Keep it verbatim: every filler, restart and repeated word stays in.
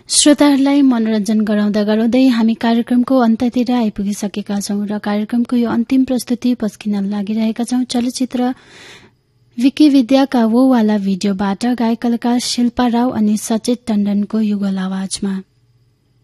श्रोताहरूलाई मनोरञ्जन गराउँदा गराउँदै हामी कार्यक्रमको अन्त्यतिर आइपुगिसकेका छौं र कार्यक्रमको यो अन्तिम प्रस्तुति पस्किन लागिरहेका छौं। चलचित्र विकी विद्याका वो वाला भिडियोबाट गायक कलाकार शिल्पा राव अनि सचेत टण्डनको युगल आवाजमा।